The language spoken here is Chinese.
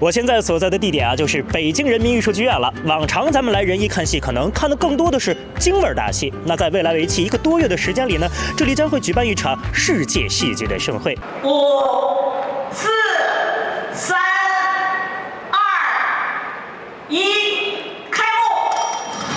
我现在所在的地点啊，就是北京人民艺术剧院了。往常咱们来人艺看戏，可能看的更多的是京味大戏。那在未来为期1个多月的时间里呢，这里将会举办一场世界戏剧的盛会。 我